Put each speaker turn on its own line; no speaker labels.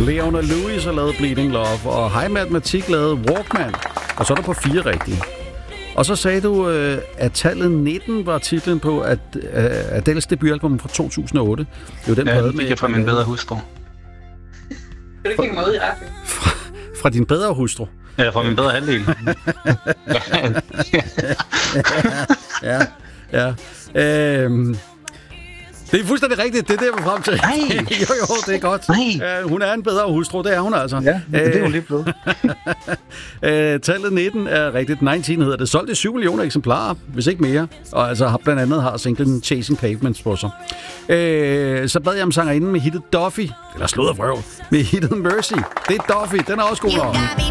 Leona Lewis har lavet Bleeding Love, og High Mathematik lavede Walkman, og så er der på 4 rigtige. Og så sagde du, at tallet 19 var titlen på Adele's debutalbum fra 2008. Det var den
plade med... Ja, fra min bedre hustru.
Kan du kigge mig ud i retning?
Fra din bedre hustru?
Ja, fra min bedre halvdel.
Ja. Det er fuldstændig rigtigt, det er det, jeg var frem til.
Nej!
jo, det er godt. Hun er en bedre hustru, det er hun altså.
Ja, det er hun lige blevet.
Tallet 19 er rigtigt. 19 hedder det. Solgt i 7 millioner eksemplarer, hvis ikke mere. Og altså blandt andet har singlen Chasing Pavements på sig. Så bad jeg om sangerinden med hittet Duffy, eller slået af vrøv, med hittet Mercy. Det er Duffy, den er også god nok.